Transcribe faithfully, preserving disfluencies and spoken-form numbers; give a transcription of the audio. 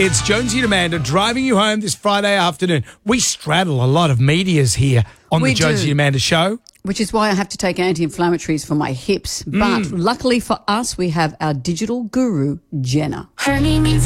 It's Jonesy and Amanda driving you home this Friday afternoon. We straddle a lot of medias here on We the Jonesy do. and Amanda show. Which is why I have to take anti-inflammatories for my hips. But luckily for us, we have our digital guru, Jenna. Her name is